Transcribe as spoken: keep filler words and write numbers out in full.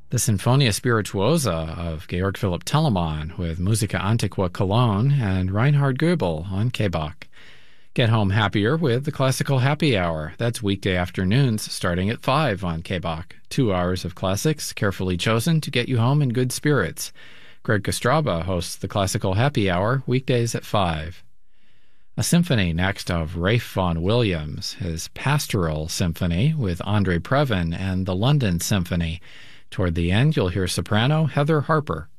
The Sinfonia Spirituosa of Georg Philipp Telemann with Musica Antiqua Cologne and Reinhard Goebel on K B A K. Get home happier with the Classical Happy Hour. That's weekday afternoons starting at five on K B A K. Two hours of classics carefully chosen to get you home in good spirits. Greg Kostraba hosts the Classical Happy Hour weekdays at five. A symphony next of Ralph Vaughan Williams, his Pastoral Symphony with Andre Previn and the London Symphony. Toward the end, you'll hear soprano Heather Harper.